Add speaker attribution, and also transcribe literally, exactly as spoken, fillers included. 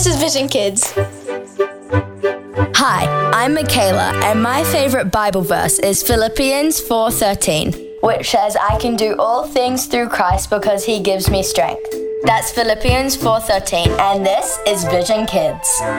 Speaker 1: This is Vision Kids.
Speaker 2: Hi, I'm Michaela, and my favorite Bible verse is Philippians four thirteen, which says I can do all things through Christ because he gives me strength. That's Philippians four thirteen, and this is Vision Kids.